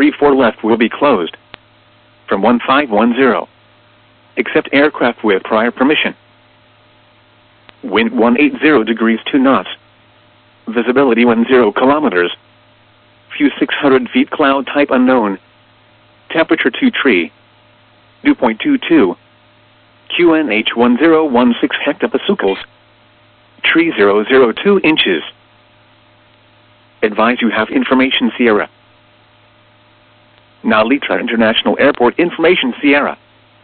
34 left will be closed. From 1510. Accept aircraft with prior permission. Wind 180 degrees 2 knots. Visibility 10 kilometers. View 600 feet, cloud type unknown. Temperature 2 tree. Dew point 22. QNH 1016 hectopascals. Tree 002 inches. Advise you have information Sierra. Now Litra International Airport information Sierra.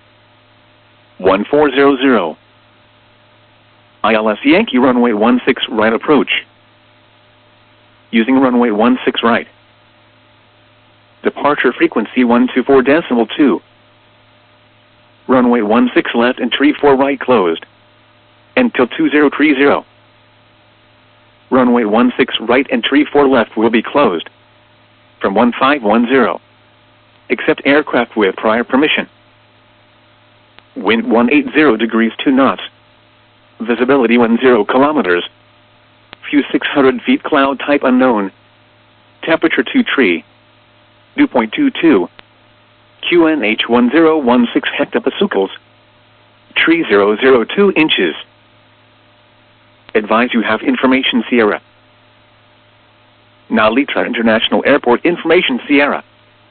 1400. ILS Yankee runway 16 right approach. Using runway 16 right. Departure frequency 124.2. Runway 16 left and tree 4 right closed. Until 2030. Runway 16 right and tree 4 left will be closed. From 1510. Accept aircraft with prior permission. Wind 180 degrees 2 knots. Visibility 10 kilometers. View 600 feet, cloud type unknown. Temperature 2 tree. Dew point 22. QNH 1016 hectopascals. Tree 002 inches. Advise you have information Sierra. Now Litra International Airport information Sierra.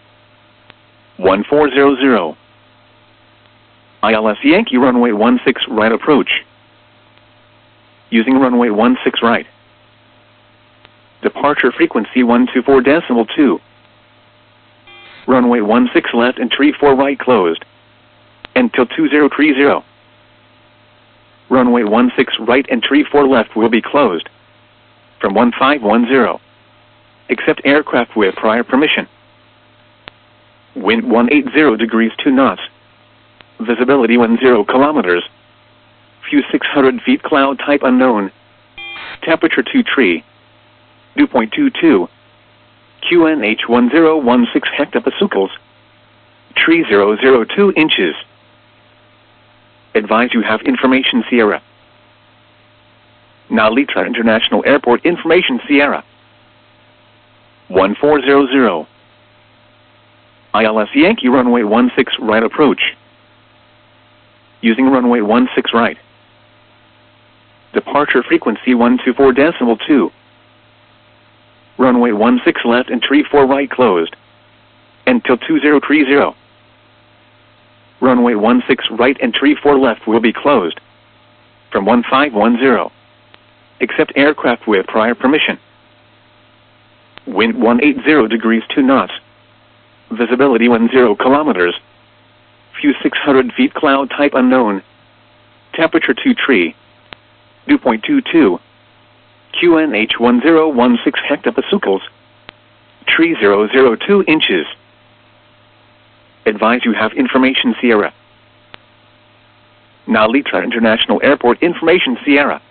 1400. ILS Yankee runway 16 right approach. Using runway 16 right. Departure frequency 124.2. Runway 16 left and tree 4 right closed. Until 2030. Runway 16 right and tree 4 left will be closed. From 1510. Accept aircraft with prior permission. Wind 180 degrees 2 knots. Visibility 10 kilometers. View 600 feet, cloud type unknown. Temperature 2 tree. Dew point 22. QNH 1016 hectopascals. Tree 002 inches. Advise you have information Sierra. Now Litra International Airport information Sierra. 1400. ILS Yankee runway 16 right approach. Using runway 16 right. Departure frequency 124.2. Runway 16 left and tree 4 right closed. Until 2030. Runway 16 right and tree 4 left will be closed. From 1510. Accept aircraft with prior permission. Wind 180 degrees 2 knots. Visibility 10 kilometers. View 600 feet, cloud type unknown. Temperature 2 tree. Dew point 22. QNH 1016 hectopascals. Tree 002 inches. Advise you have information Sierra. Now Litra International Airport information Sierra.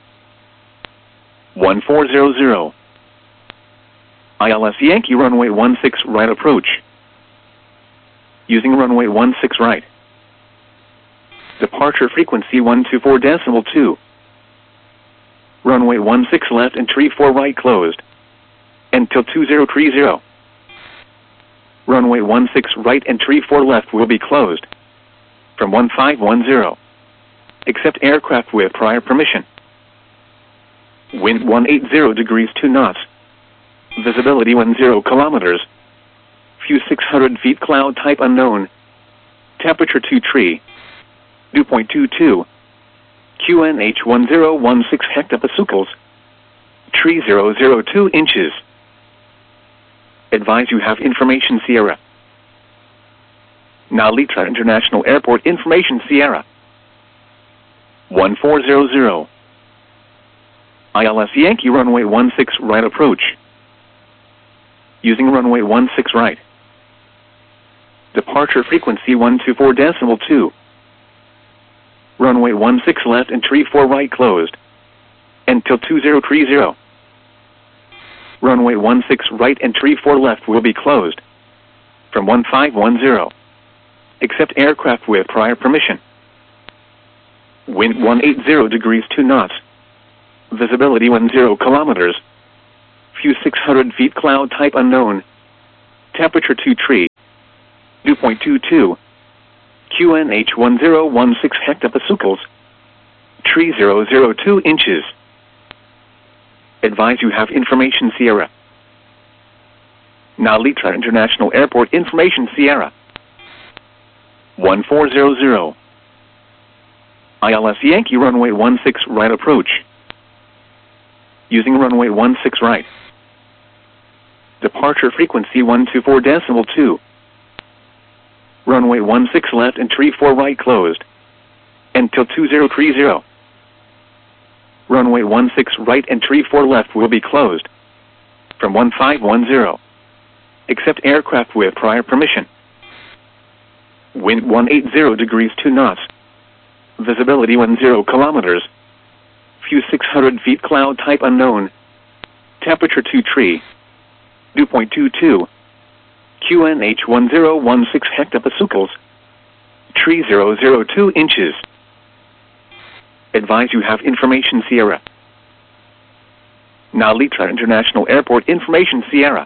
1400. ILS Yankee runway 16 right approach. Using runway 16 right. Departure frequency 124.2. Runway 16 left and tree 4 right closed. Until 2030. Runway 16 right and tree 4 left will be closed. From 1510. Accept aircraft with prior permission. Wind 180 degrees 2 knots. Visibility 10 kilometers. View 600 feet, cloud type unknown. Temperature 2 tree. Dew point 22. QNH 1016 hectopascals. Tree 002 inches. Advise you have information Sierra. Now Litra International Airport information Sierra. 1400. ILS Yankee runway 16 right approach. Using runway 16 right. Departure frequency 124.2. Runway 16 left and tree 4 right closed. Until 2030. Runway 16 right and tree 4 left will be closed. From 1510. Accept aircraft with prior permission. Wind 180 degrees 2 knots. Visibility 10 kilometers. View 600 feet, cloud type unknown. Temperature 2 tree. Dew point 22. QNH 1016 hectopascals. Tree 002 inches. Advise you have information Sierra. Nalitra International Airport information Sierra. 1400. ILS Yankee runway 16 right approach. Using runway 16 right. Departure frequency 124.2. Runway 16 left and tree 4 right closed. Until 2030. Runway 16 right and tree 4 left will be closed. From 1510. Except aircraft with prior permission. Wind 180 degrees 2 knots. Visibility 10 kilometers. Few 600 feet cloud type unknown. Temperature 2 tree. Dew point 22. QNH 1016 hectopascals. Tree 002 inches. Advise you have information Sierra. Nalitra International Airport information Sierra.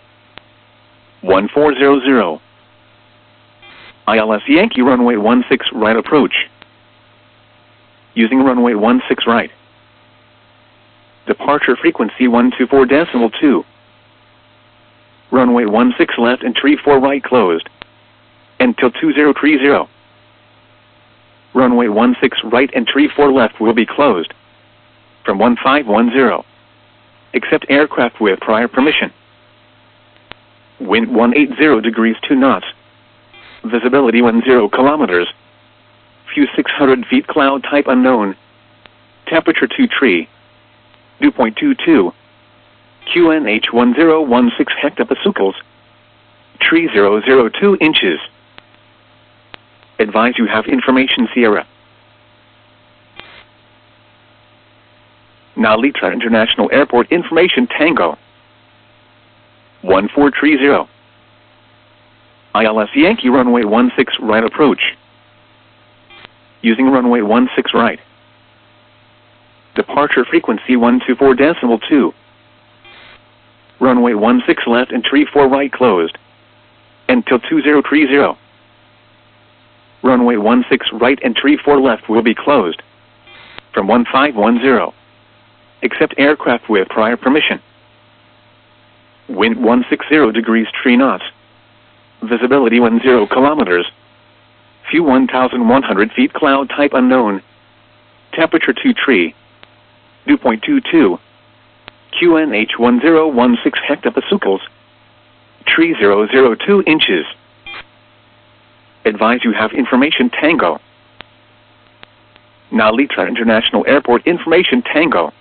1400. ILS Yankee runway 16 right approach. Using runway 16 right. Departure frequency 124.2. Runway 16 left and tree 4 right closed. Until 2030. Runway 16 right and tree 4 left will be closed. From 1510. Except aircraft with prior permission. Wind 180 degrees 2 knots. Visibility 10 kilometers. Few 600 feet cloud type unknown. Temperature 2 tree. Dew point 22. QNH 1016 hectopascals. Tree 002 inches. Advise you have information Sierra. Nalitra International Airport information Tango. 1430. ILS Yankee runway 16 right approach. Using runway 16 right. Departure frequency 124.2. Runway 16 left and tree 4 right closed. Until 2030. Runway 16 right and tree 4 left will be closed. From 1510. Except aircraft with prior permission. Wind 160 degrees 3 knots. Visibility 10 kilometers. Few 1,100 feet cloud type unknown. Temperature 2 tree. Dew point 22. QNH 1016 hectopascals. Tree 002 inches. Advise you have information Tango. Nalitra International Airport information Tango.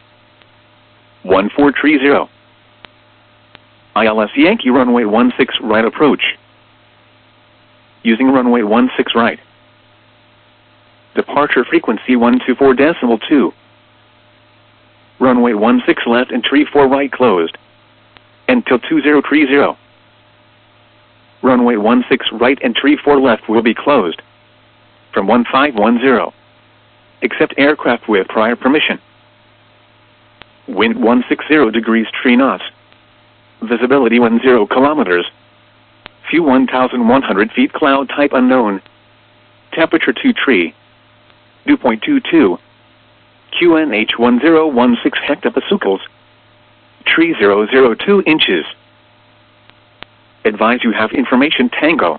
1430. ILS Yankee runway 16 right approach. Using runway 16 right. Departure frequency 124.2. Runway 16 left and tree 4 right closed. Until 2030. Runway 16 right and tree 4 left will be closed. From 1510. Except aircraft with prior permission. Wind 160 degrees 3 knots. Visibility 10 kilometers. Few 1,100 feet cloud type unknown. Temperature 2 tree. Dew point 22. QNH 1016 hectopascals. Tree 002 inches. Advise you have information Tango.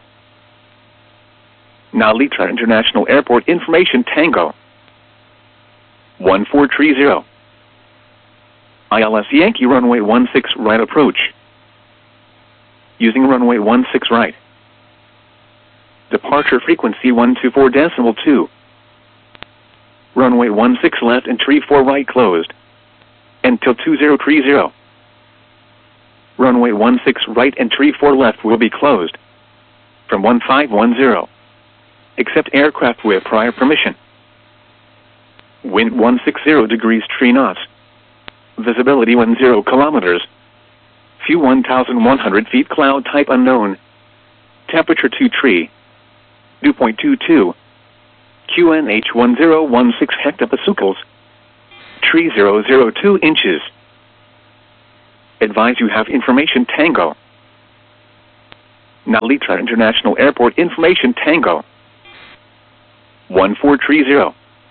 Nalitra International Airport information Tango. 1430. ILS Yankee runway 16 right approach. Using runway 16 right. Departure frequency 124.2. Runway 16 left and tree 4 right closed. Until 2030. Runway 16 right and tree 4 left will be closed. From 1510. Except aircraft with prior permission. Wind 160 degrees 3 knots. Visibility 10 kilometers. Few 1,100 feet cloud type unknown. Temperature 2 tree. Dew point 22. QNH 1016 hectopascals. Tree 002 inches. Advise you have information Tango. Narita International Airport information Tango 1430.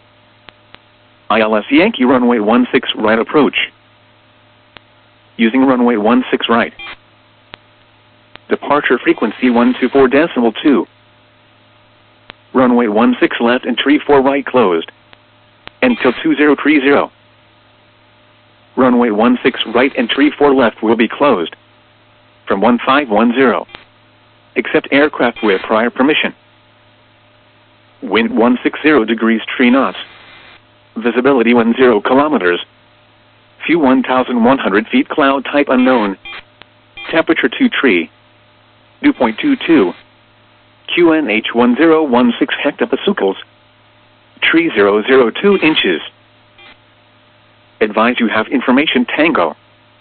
ILS Yankee runway 16 right approach. Using runway 16 right. Departure frequency 124.2. Runway 16 left and tree 4 right closed. Until 2030. Runway 16 right and tree 4 left will be closed. From 1510. Except aircraft with prior permission. Wind 160 degrees 3 knots. Visibility 10 kilometers. View 1,100 feet cloud type unknown. Temperature 2 tree. Dew point 22. QNH 1016 hectopascals. Tree 002 inches. Advise you have information Tango.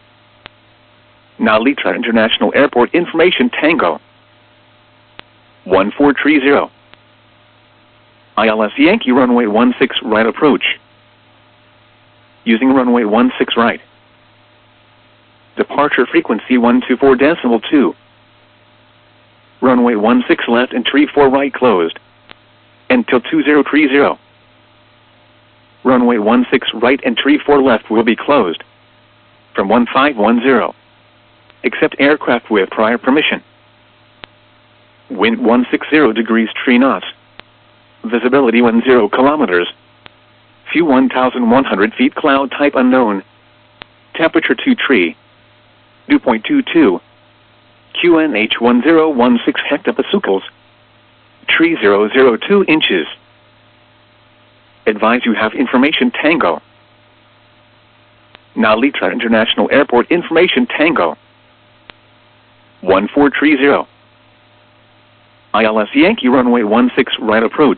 Narita International Airport information Tango 1430. ILS Yankee runway 16 right approach. Using runway 16 right. Departure frequency 124.2. Runway 16 left and tree 4 right closed. Until 2030. Runway 16 right and tree 4 left will be closed. From 1510. Except aircraft with prior permission. Wind 160 degrees 3 knots. Visibility 10 kilometers. View 1,100 feet cloud type unknown. Temperature 2 tree. Dew point 22. QNH 1016 hectopascals. Tree 002 inches. Advise you have information Tango. Narita International Airport information Tango 1430. ILS Yankee runway 16 right approach.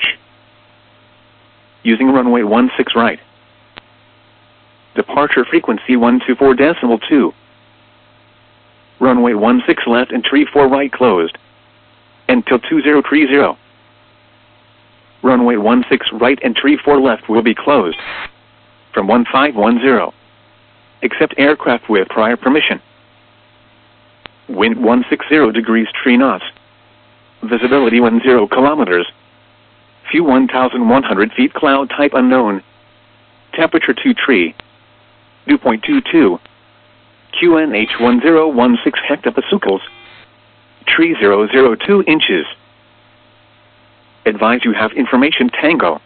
Using runway 16 right. Departure frequency 124.2. Runway 16 left and tree 4 right closed. Until 2030. Runway 16 right and tree 4 left will be closed. From 1510. Except aircraft with prior permission. Wind 160 degrees 3 knots. Visibility 10 kilometers. View 1,100 feet cloud type unknown. Temperature 2 tree. Dew point 22. QNH 1016 hectopascals. Tree 002 inches. Advise you have information Tango.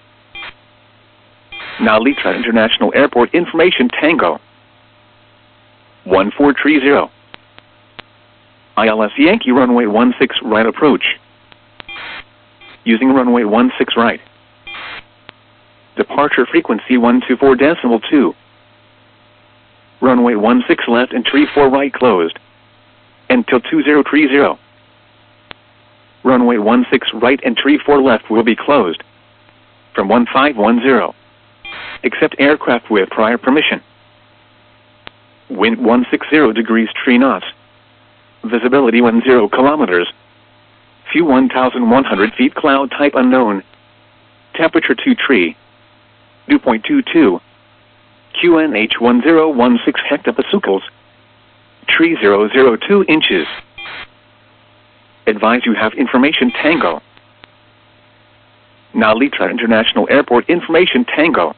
Narita International Airport information Tango 1430. ILS Yankee runway 16 right approach. Using runway 16 right. Departure frequency 124.2. Runway 16 left and tree 4 right closed. Until 2030. Runway 16 right and tree 4 left will be closed. From 1510. Except aircraft with prior permission. Wind 160 degrees 3 knots. Visibility 10 kilometers. View 1,100 feet cloud type unknown. Temperature 2 tree. Dew point 22. QNH 1016 hectopascals. Tree 002 inches. Advise you have information Tango. Narita International Airport information Tango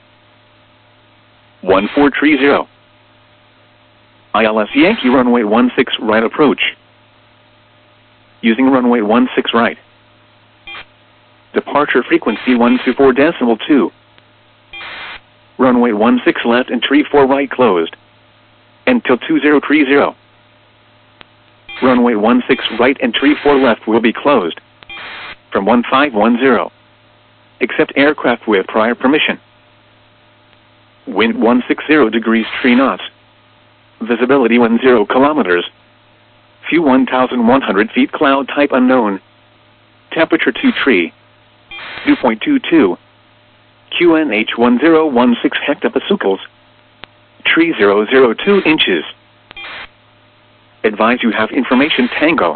1430. ILS Yankee runway 16 right approach. Using runway 16 right. Departure frequency 124.2. Runway 16 left and tree 4 right closed. Until 2030. Runway 16 right and tree 4 left will be closed. From 1510. Except aircraft with prior permission. Wind 160 degrees 3 knots. Visibility 10 kilometers. View 1,100 feet cloud type unknown. Temperature 2 tree. Dew point 22. QNH 1016 hectopascals. Tree 002 inches. Advise you have information Tango.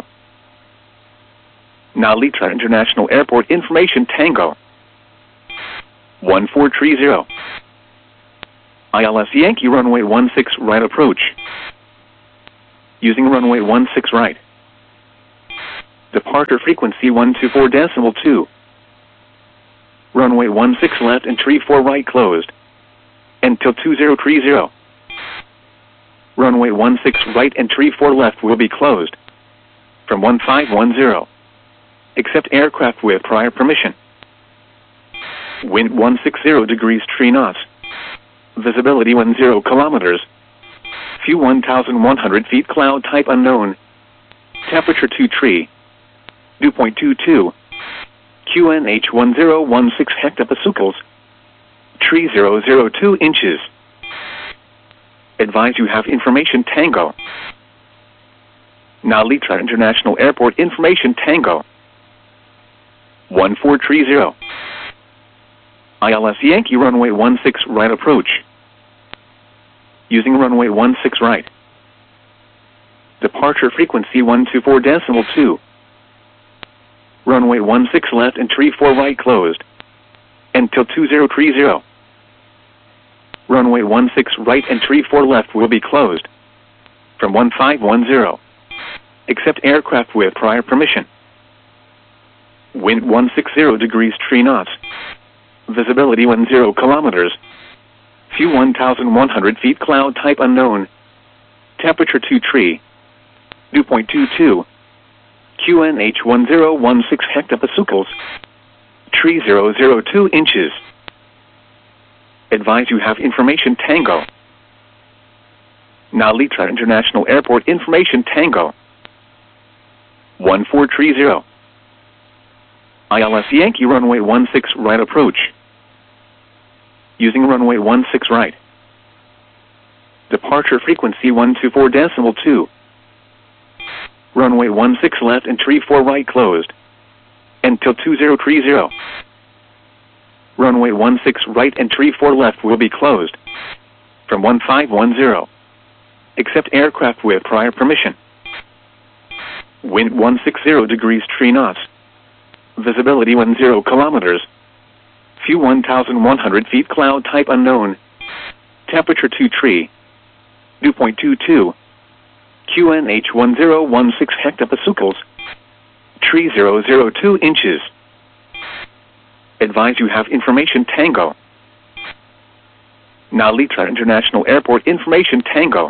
Narita International Airport information Tango 1430. ILS Yankee runway 16 right approach. Using runway 16 right. Departure frequency 124.2. Runway 16 left and tree 4 right closed. Until 2030. Runway 16 right and tree 4 left will be closed. From 1510. Except aircraft with prior permission. Wind 160 degrees 3 knots. Visibility 10 kilometers. View 1,100 feet, cloud type unknown. Temperature 2 tree. Dew point 22. QNH 1016 hectopascals. Tree 002 inches. Advise you have information Tango. Nalitra International Airport information Tango. 1430. ILS Yankee runway 16 right approach. Using runway 16 right. Departure frequency 124.2. Runway 16 left and tree 4 right closed. Until 2030. Runway 16 right and tree 4 left will be closed. From 1510. Except aircraft with prior permission. Wind 160 degrees 3 knots. Visibility 10 kilometers. View 1,100 feet, cloud type unknown. Temperature 2 tree. Dew point 22. QNH 1016 hectopascals. Tree 002 inches. Advise you have information Tango. Nalitra International Airport information Tango. 1430. ILS Yankee runway 16 right approach. Using runway 16 right. Departure frequency 124.2. Runway 16 left and tree 4 right closed. Until 2030. Runway 16 right and tree 4 left will be closed. From 1510. Except aircraft with prior permission. Wind 160 degrees 3 knots. Visibility 10 kilometers. View 1,100 feet, cloud type unknown. Temperature 2 tree. Dew point 22. QNH 1016 hectopascals. Tree 002 inches. Advise you have information Tango. Nalitra International Airport information Tango.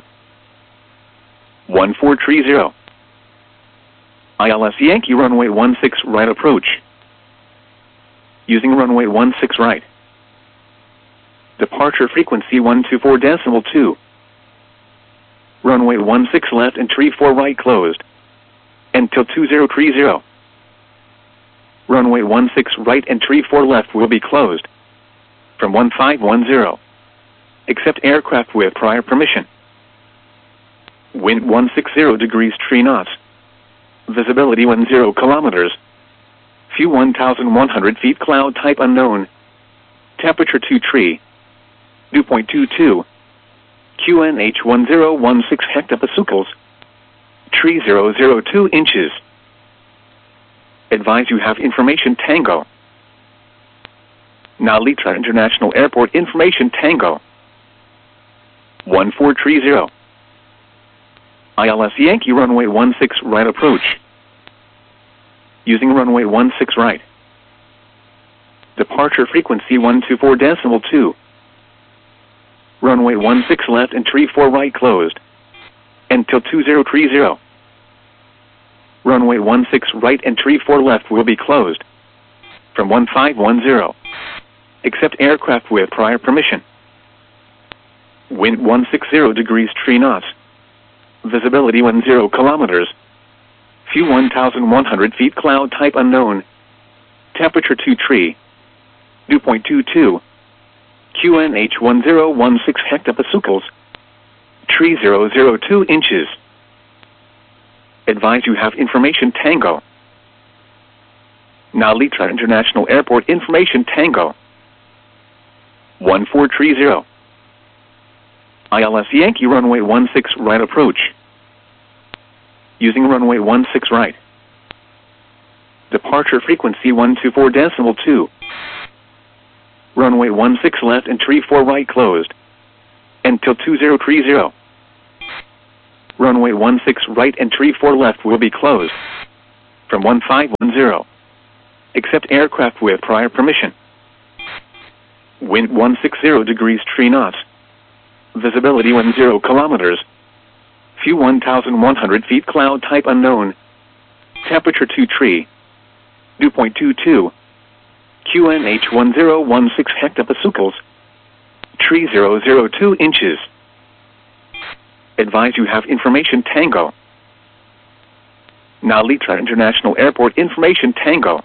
1430. ILS Yankee runway 16 right approach. Using runway 16 right. Departure frequency 124.2. Runway 16 left and tree 4 right closed. Until 2030. Runway 16 right and tree 4 left will be closed. From 1510. Except aircraft with prior permission. Wind 160 degrees 3 knots. Visibility 10 kilometers. View 1,100 feet, cloud type unknown. Temperature 2 tree. Dew point 22. QNH 1016 hectopascals. Tree 002 inches. Advise you have information Tango. Nalitra International Airport information Tango. 1430. ILS Yankee runway 16 right approach. Using runway 16 right. Departure frequency 124.2. Runway 16 left and tree 4 right closed. Until 2030. Runway 16 right and tree 4 left will be closed. From 1510. Except aircraft with prior permission. Wind 160 degrees 3 knots. Visibility 10 kilometers. View 1,100 feet, cloud type unknown. Temperature 2 tree. Dew point 22. QNH 1016 hectopascals. Tree 002 inches. Advise you have information Tango. Nalitra International Airport information Tango. 1430. ILS Yankee runway 16 right approach. Using runway 16 right. Departure frequency 124.2. Runway 16 left and tree 4 right closed. Until 2030. Runway 16 right and tree 4 left will be closed. from 1510. Accept aircraft with prior permission. Wind 160 degrees 3 knots. Visibility 10 kilometers. View 1,100 feet, cloud type unknown. Temperature 23. Dew point 22. QNH 1016 hectopascals. 3002 inches. Advise you have information Tango. Nalitra International Airport information Tango.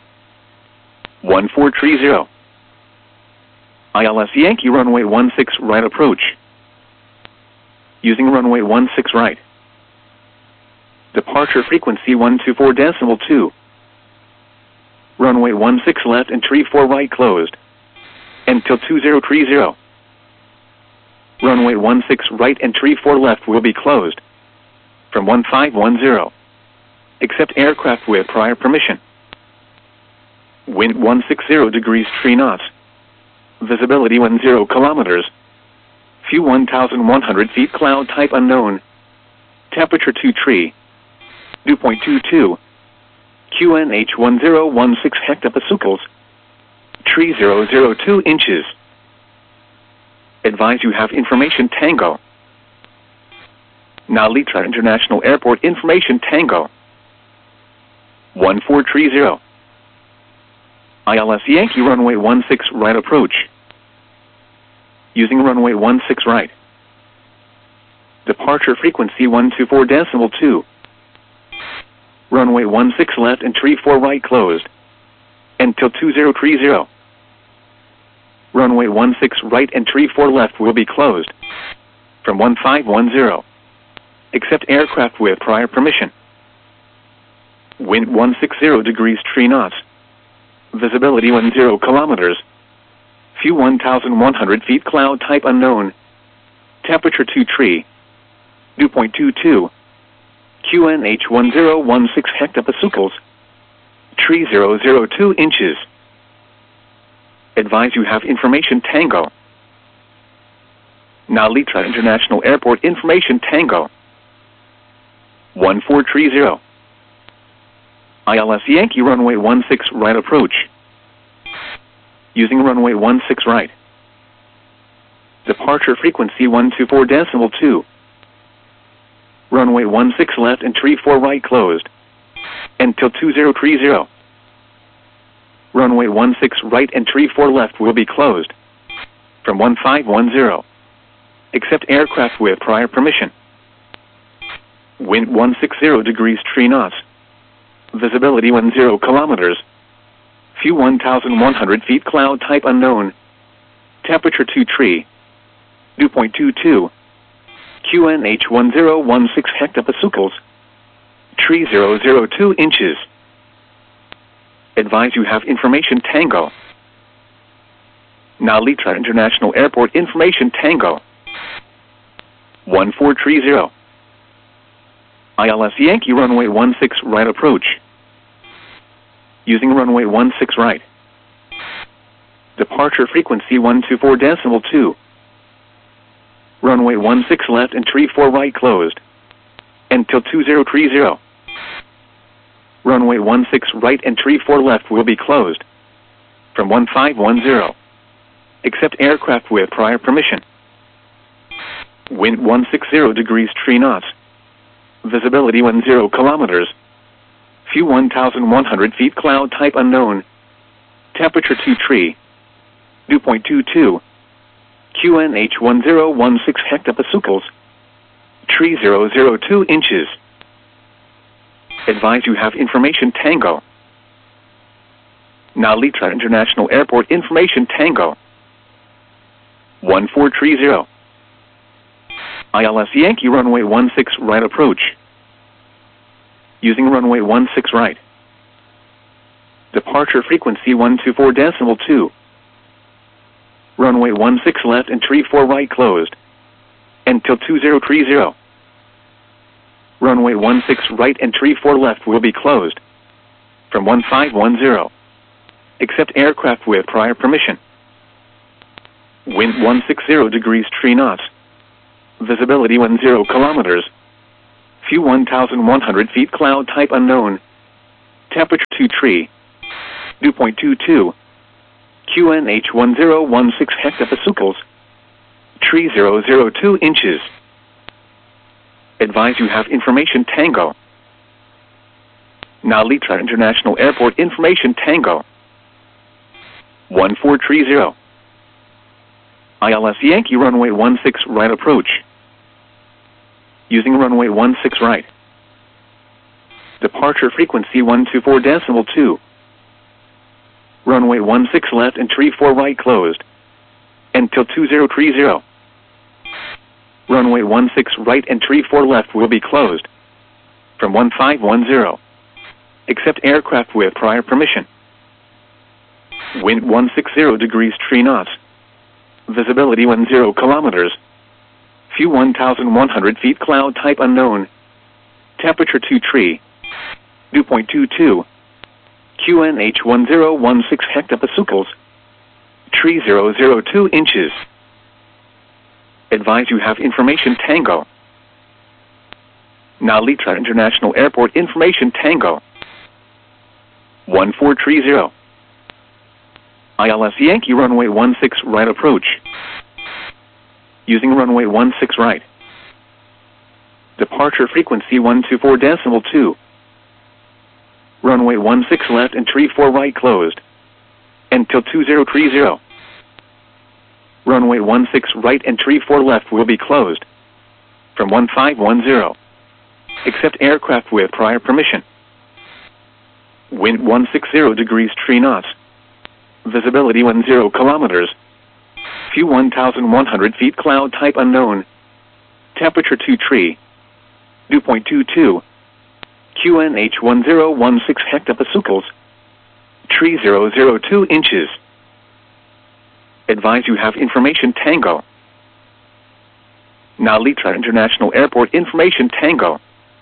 1430. ILS Yankee runway 16 right approach. Using runway 16 right. Departure frequency 124.2. Runway 16 left and 34 right closed. Until 2030. Runway 16 right and 34 left will be closed. From 1510. Accept aircraft with prior permission. Wind 160 degrees 3 knots. Visibility 10 kilometers. View 1,100 feet, cloud type unknown. Temperature 23. Dew point 22. QNH 1016 hectopascals. 3002 inches. Advise you have information Tango. Nalitra International Airport information Tango. 1430. ILS Yankee runway 16 right approach. Using runway 16 right. Departure frequency 124.2. Runway 16 left and 34 right closed. Until 2030. Runway 16 right and 34 left will be closed. From 1510. Accept aircraft with prior permission. Wind 160 degrees 3 knots. Visibility 10 kilometers. View 1,100 feet, cloud type unknown. Temperature 23. Dew point 22. QNH 1016 hectopascals. 3002 inches. Advise you have information Tango. Nalitra International Airport information Tango. 1430. ILS Yankee runway 16 right approach. Using runway 16 right. Departure frequency 124.2. Runway 16 left and 34 right closed. Until 2030. Runway 16 right and 34 left will be closed. From 1510. Accept aircraft with prior permission. Wind 160 degrees 3 knots. Visibility 10 kilometers. View 1,100 feet, cloud type unknown. Temperature 23. Dew point 22. QNH 1016 hectopascals. 3002 inches. Advise you have information Tango. Nalitra International Airport information Tango. 1430. ILS Yankee runway 16 right approach. Using runway 16 right. Departure frequency 124.2. Runway 16 left and 34 right closed. Until 2030. Runway 16 right and 34 left will be closed. From 1510. Accept aircraft with prior permission. Wind 160 degrees 3 knots. Visibility 10 kilometers. View 1,100 feet, cloud type unknown. Temperature 23. Dew point 22. QNH 1016 hectopascals. 3002 inches. Advise you have information Tango. Nalitra International Airport information Tango. 1430. ILS Yankee runway 16 right approach. Using runway 16 right. Departure frequency 124.2. Runway 16 left and 34 right closed. Until 2030. Runway 16 right and 34 left will be closed. From 1510. Accept aircraft with prior permission. Wind 160 degrees 3 knots. Visibility 10 kilometers. View 1,100 feet, cloud type unknown. Temperature 2 tree. Dew point 22. QNH 1016 hectopascals. Tree 002 inches. Advise you have information Tango. Nalitra International Airport information Tango. 1430. ILS Yankee runway 16 right approach. Using runway 16 right. Departure frequency 124.2. Runway 16 left and tree 4 right closed. Until 2030. Runway 16 right and tree 4 left will be closed. From 1510. Except aircraft with prior permission. Wind 160 degrees 3 knots. Visibility 10 kilometers. View 1,100 feet cloud type unknown. Temperature 2 tree. Dew point 22. QNH 1016 hectopascals. Tree 002 inches. Advise you have information Tango. Nalitra International Airport information Tango. 1430. ILS Yankee runway 16 right approach. Using runway 16 right. Departure frequency 124.2. Runway 16 left and tree 4 right closed. Until 2030. Runway 16 right and tree 4 left will be closed. From 1510. Except aircraft with prior permission. Wind 160 degrees 3 knots. Visibility 10 kilometers. View 1,100 feet cloud type unknown. Temperature 2 tree. Dew point 22. QNH 1016 hectopascals. Tree 002 inches. Advise you have information Tango. Nalitra International Airport information Tango.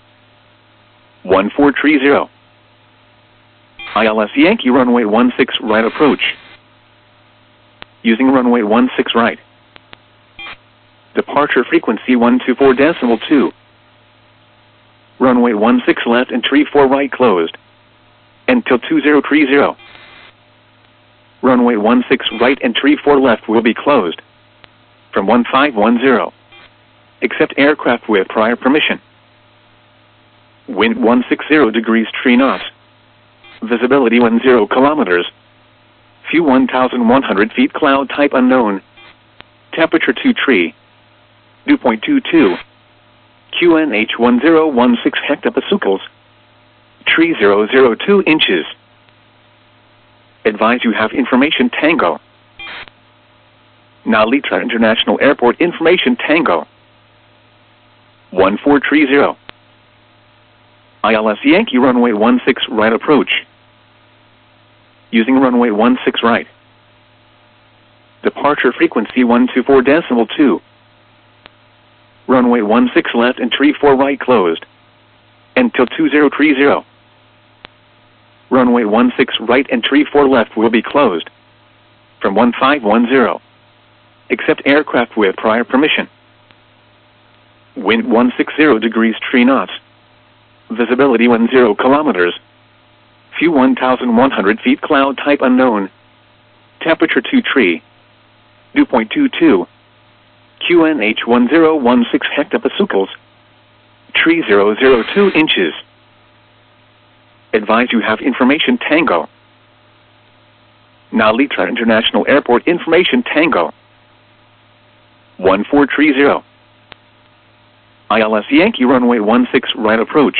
1430. ILS Yankee runway 16 right approach. Using runway 16 right. Departure frequency 124.2. Runway 16 left and tree 4 right closed. Until 2030. Runway 16 right and tree 4 left will be closed. From 1510. Except aircraft with prior permission. Wind 160 degrees 3 knots. Visibility 10 kilometers. View 1,100 feet cloud type unknown. Temperature 2 tree. Dew point 22. QNH 1016 hectopascals. Tree 002 inches. Advise you have information Tango. Nalitra International Airport information Tango. 1430. ILS Yankee runway 16 right approach. Using runway 16 right. Departure frequency 124.2. Runway 16 left and tree 4 right closed. Until 2030. Runway 16 right and tree 4 left will be closed. From 1510. Except aircraft with prior permission. Wind 160 degrees 3 knots. Visibility 10 kilometers. View 1,100 feet cloud type unknown. Temperature 2 tree. Dew point 22. QNH 1016 hectopascals. Tree 002 inches. Advise you have information Tango. Nalitra International Airport information Tango. 1430. ILS Yankee runway 16 right approach.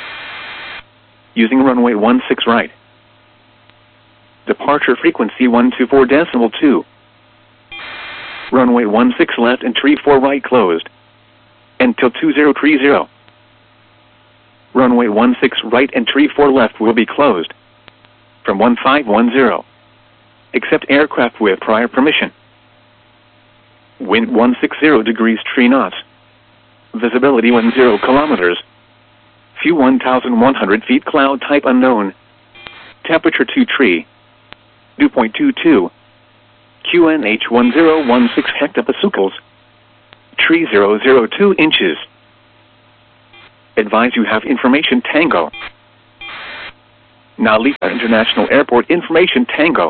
Using runway 16 right. Departure frequency 124.2. Runway 16 left and tree 4 right closed. Until 2030. Runway 16 right and tree 4 left will be closed. From 1510. Except aircraft with prior permission. Wind 160 degrees 3 knots. Visibility 10 kilometers. View 1,100 feet cloud type unknown. Temperature 2 tree. Dew point 22. QNH 1016 hectopascals. Tree 002 inches. Advise you have information Tango. Narita International Airport information Tango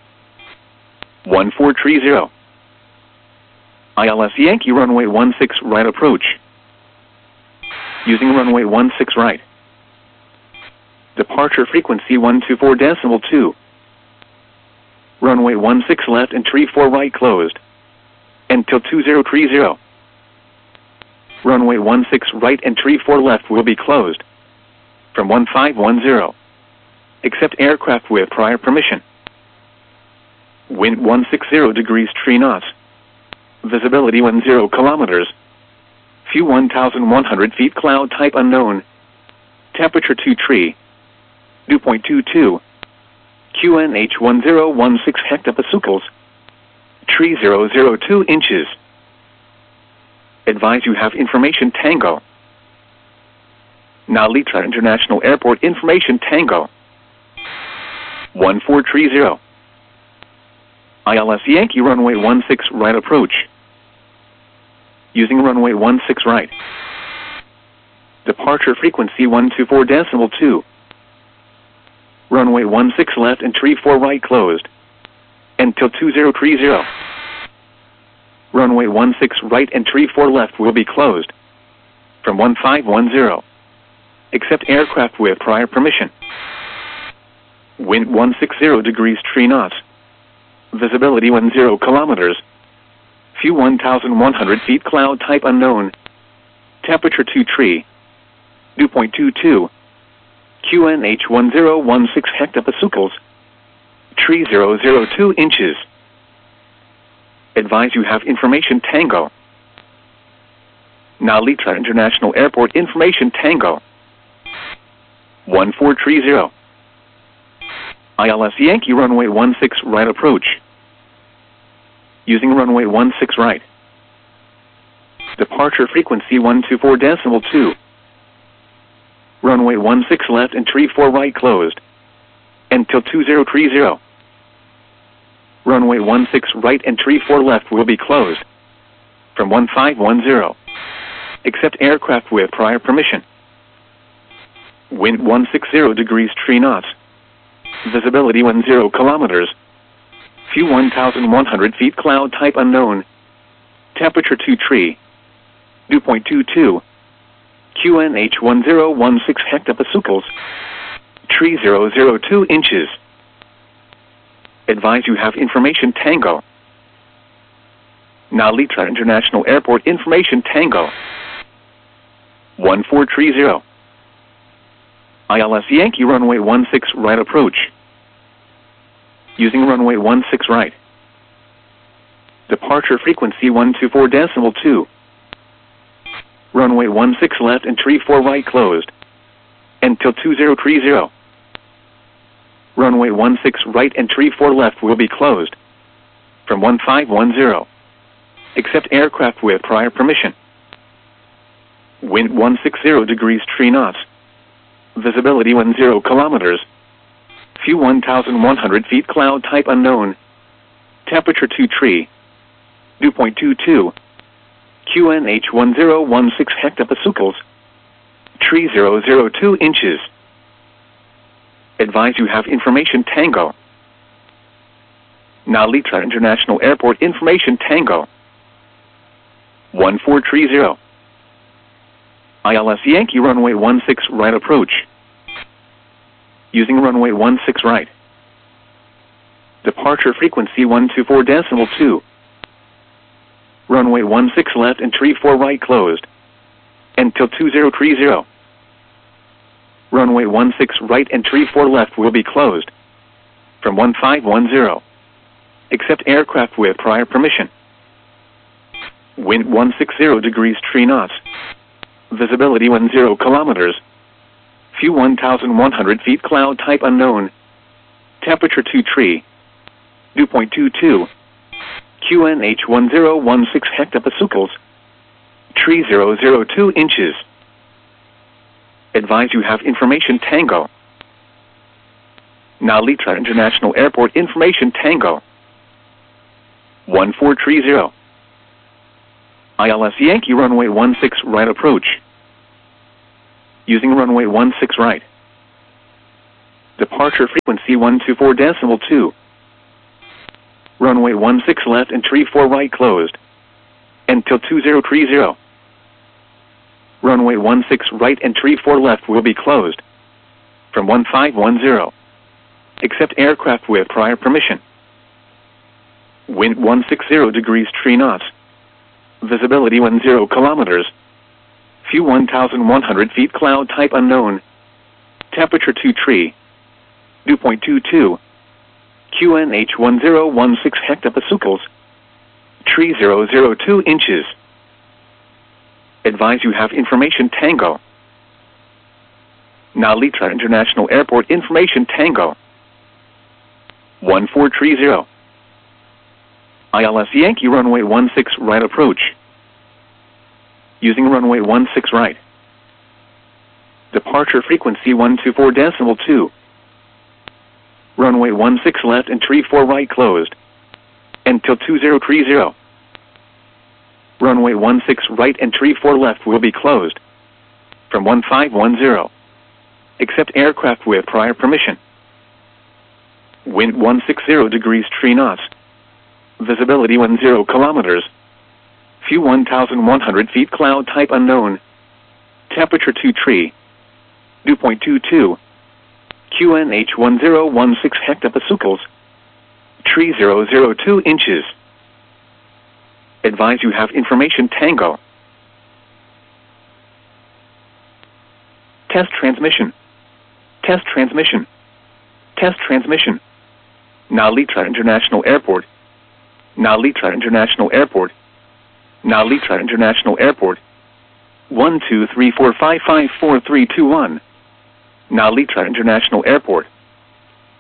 1430. ILS Yankee runway 16 right approach. Using runway 16 right. Departure frequency 124.2. Runway 16 left and tree 4 right closed. Until 2030. Runway 16 right and tree 4 left will be closed. From 1510. Except aircraft with prior permission. Wind 160 degrees 3 knots. Visibility 10 kilometers. View 1,100 feet cloud type unknown. Temperature 2 tree. Dew point 22. QNH 1016 hectopascals. Tree 002 inches. Advise you have information Tango. Narita International Airport information Tango 1430. ILS Yankee runway 16 right approach. Using runway 16 right. Departure frequency 124.2. Runway 16 left and tree 4 right closed. Until 2030. Runway 16 right and tree 4 left will be closed. From 1510. Except aircraft with prior permission. Wind 160 degrees 3 knots. Visibility 10 kilometers. View 1,100 feet cloud type unknown. Temperature 2 tree. Dew point 22. QNH 1016 hectopascals. Tree 002 inches. Advise you have information Tango. Narita International Airport information Tango 1430. ILS Yankee runway 16 right approach. Using runway 16 right. Departure frequency 124.2. Runway 16 left and tree 4 right closed. Until 2030. Runway 16 right and tree 4 left will be closed. From 1510. Except aircraft with prior permission. Wind 160 degrees 3 knots. Visibility 10 kilometers. View 1,100 feet cloud type unknown. Temperature 2 tree. Dew point 22. QNH 1016 hectopascals. Tree 002 inches. Advise you have information Tango. Narita International Airport information Tango 1430. ILS Yankee runway 16 right approach. Using runway 16 right. Departure frequency 124.2. Runway 16 left and tree 4 right closed. Until 2030. Runway 16 right and tree 4 left will be closed. From 1510. Except aircraft with prior permission. Wind 160 degrees 3 knots. Visibility 10 kilometers. View 1,100 feet cloud type unknown. Temperature 2 tree. Dew point 22. QNH 1016 hectopascals. Tree 002 inches. Advise you have information Tango. Narita International Airport information Tango 1430. ILS Yankee runway 16 right approach. Using runway 16 right. Departure frequency 124.2. Runway 16 left and tree 4 right closed. Until 2030. Runway 16 right and tree 4 left will be closed. From 1510. Except aircraft with prior permission. Wind 160 degrees 3 knots. Visibility 10 kilometers. View 1,100 feet cloud type unknown. Temperature 2 tree. Dew point 22. QNH 1016 hectopascals. Tree 002 inches. Advise you have information Tango. Narita International Airport information Tango 1430. ILS Yankee runway 16 right approach. Using runway 16 right. Departure frequency 124.2. Runway 16 left and tree 4 right closed. Until 2030. Runway 16 right and tree 4 left will be closed. From 1510. Accept aircraft with prior permission. Wind 160 degrees 3 knots. Visibility 10 kilometers. View 1,100 feet, cloud type unknown. Temperature 2 tree. Dew point 22. QNH 1016 hectopascals. Tree 002 inches. Advise you have information Tango. Narita International Airport information Tango. 1430. ILS Yankee runway 16 right approach. Using runway 16 right. Departure frequency 124.2. Runway 16 left and tree 4 right closed. Until 2030. Runway 16 right and tree 4 left will be closed. From 1510. Accept aircraft with prior permission. Wind 160 degrees 3 knots. Visibility 10 kilometers. View 1,100 feet, cloud type unknown. Temperature 2 tree. Dew point 22. QNH 1016 hectopascals. Tree 002 inches. Advise you have information Tango. Test transmission. Test transmission. Test transmission. Narita International Airport. Narita International Airport. Narita International Airport. 123455431. Narita International Airport.